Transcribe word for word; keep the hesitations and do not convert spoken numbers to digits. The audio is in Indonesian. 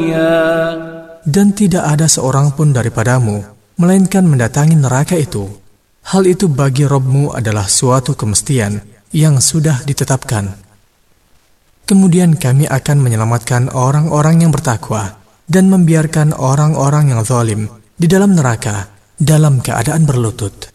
Dan tidak ada seorang pun daripadamu, melainkan mendatangi neraka itu. Hal itu bagi Rabb-Mu adalah suatu kemestian yang sudah ditetapkan. Kemudian kami akan menyelamatkan orang-orang yang bertakwa dan membiarkan orang-orang yang zalim di dalam neraka dalam keadaan berlutut.